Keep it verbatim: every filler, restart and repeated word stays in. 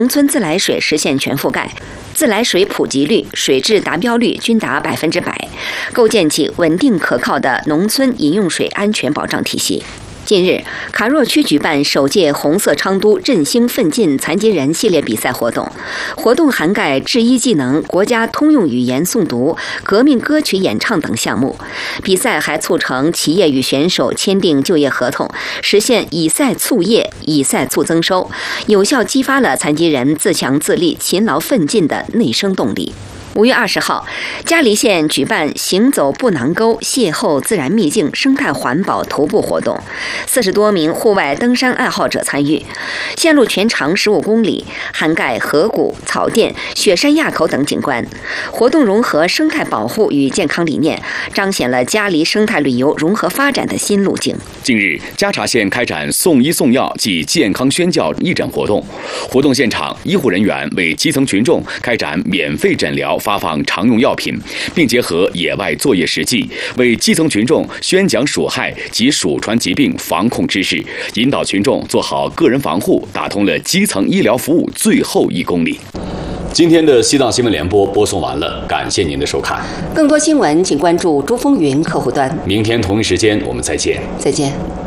农村自来水实现全覆盖，自来水普及率、水质达标率均达百分之百，构建起稳定可靠的农村饮用水安全保障体系。近日，卡若区举办首届红色昌都振兴奋进残疾人系列比赛活动，活动涵盖制衣技能、国家通用语言诵读、革命歌曲演唱等项目。比赛还促成企业与选手签订就业合同，实现以赛促业、以赛促增收，有效激发了残疾人自强自立、勤劳奋进的内生动力。五月二十号，嘉梨县举办行走布囊沟邂逅自然秘境生态环保徒步活动，四十多名户外登山爱好者参与。线路全长十五公里，涵盖河谷、草甸、雪山垭口等景观。活动融合生态保护与健康理念，彰显了嘉梨生态旅游融合发展的新路径。 近日，嘉茶县开展送医送药暨健康宣教义诊活动，活动现场，医护人员为基层群众开展免费诊疗。发放常用药品，并结合野外作业实际，为基层群众宣讲鼠害及鼠传疾病防控知识，引导群众做好个人防护，打通了基层医疗服务最后一公里。今天的西藏新闻联播播送完了，感谢您的收看。 更多新闻请关注珠风云客户端。 明天同一时间我们再见。 再见。